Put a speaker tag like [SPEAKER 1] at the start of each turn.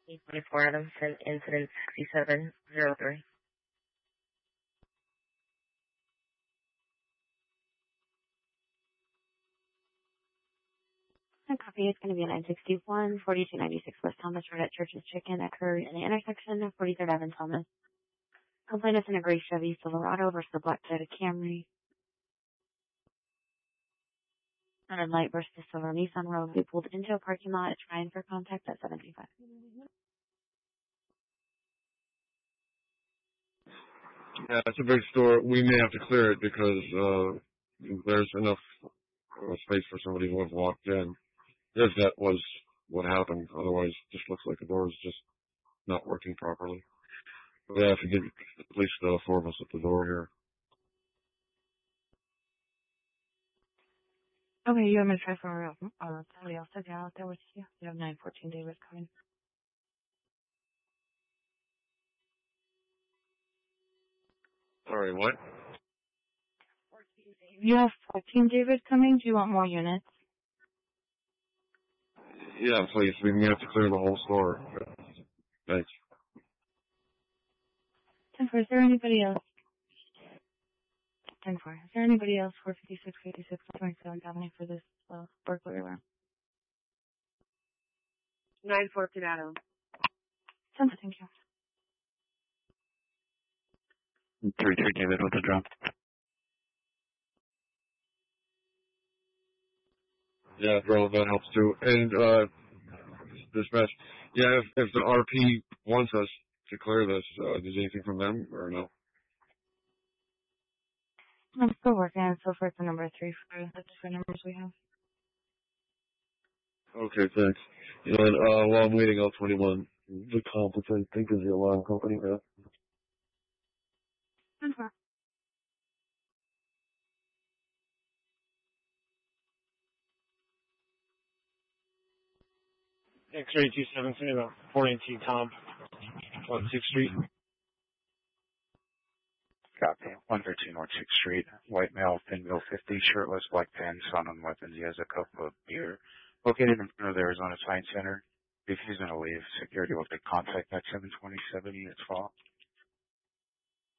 [SPEAKER 1] 24 Adamson, incident 6703.
[SPEAKER 2] A copy is going to be a 961, 4296 West Thomas Road at Church's Chicken, occurred in the intersection of 43rd Ave and Thomas. Complainant in a gray Chevy Silverado versus a black Toyota Camry. And a light versus a silver Nissan Rogue. We pulled into a parking lot trying for contact at 75.
[SPEAKER 3] Yeah, it's a big store. We may have to clear it because there's enough space for somebody who have walked in. If that was what happened. Otherwise, it just looks like the door is just not working properly. We have to get at least 4 of us at the door here.
[SPEAKER 2] Okay, you want me to try for somebody else to get out there with you? You have 914 David coming.
[SPEAKER 3] Sorry, what?
[SPEAKER 2] You have 14 David coming? Do you want more units?
[SPEAKER 3] Yeah, please. We may have to clear the whole store. Thanks.
[SPEAKER 2] 10-4, is there anybody else? 10-4, is there anybody else for 5656 27th Avenue for this burglary alarm?
[SPEAKER 1] 9-4 Pinado.
[SPEAKER 2] 10-4, thank you.
[SPEAKER 4] 3-3 David with the drum.
[SPEAKER 3] Yeah, bro, that helps too. And, dispatch. Yeah, if the RP wants us to clear this, is anything from them or no?
[SPEAKER 2] I'm still working on so far for number 3 for the different numbers we have.
[SPEAKER 3] Okay, thanks. And, while I'm waiting, L21, the comp, which I think is the alarm company, right?
[SPEAKER 2] 10-4.
[SPEAKER 5] X-ray 273, about 418 Comp on 6th Street.
[SPEAKER 4] Copy. 113 North 6th Street. White male, thin bill 50, shirtless, black pants, on weapons. He has a cup of beer. Located in front of the Arizona Science Center. If he's going to leave, security will take contact at 727 units fall.